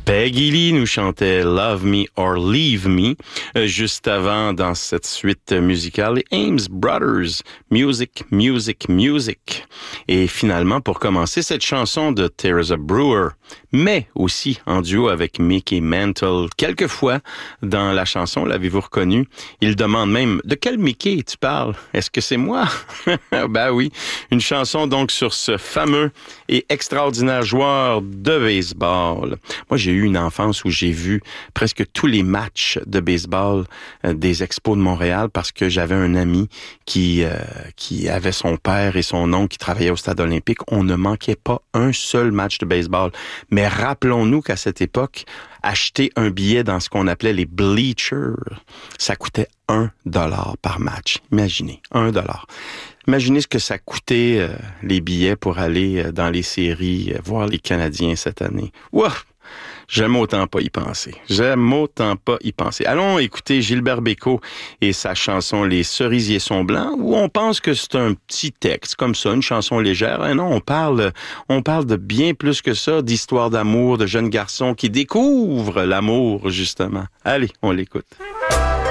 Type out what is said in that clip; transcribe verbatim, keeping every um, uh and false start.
Peggy Lee nous chantait Love Me or Leave Me. Euh, juste avant, dans cette suite musicale, les Ames Brothers, Music, Music, Music. Et finalement, pour commencer, cette chanson de Teresa Brewer, mais aussi en duo avec Mickey Mantle. Quelquefois, dans la chanson, l'avez-vous reconnu? Il demande même, de quel Mickey tu parles? Est-ce que c'est moi? Ben oui, une chanson donc sur ce fameux et extraordinaire joueur de baseball. Moi, j'ai eu une enfance où j'ai vu presque tous les matchs de baseball euh, des Expos de Montréal parce que j'avais un ami qui euh, qui avait son père et son oncle qui travaillaient au Stade olympique. On ne manquait pas un seul match de baseball. Mais rappelons-nous qu'à cette époque, acheter un billet dans ce qu'on appelait les bleachers, ça coûtait un dollar par match. Imaginez, un dollar. Imaginez ce que ça coûtait euh, les billets pour aller euh, dans les séries, euh, voir les Canadiens cette année. Ouah! J'aime autant pas y penser. J'aime autant pas y penser. Allons écouter Gilbert Bécaud et sa chanson « Les cerisiers sont blancs » où on pense que c'est un petit texte comme ça, une chanson légère. Hein, non, on parle, on parle de bien plus que ça, d'histoire d'amour, de jeunes garçons qui découvrent l'amour, justement. Allez, on l'écoute.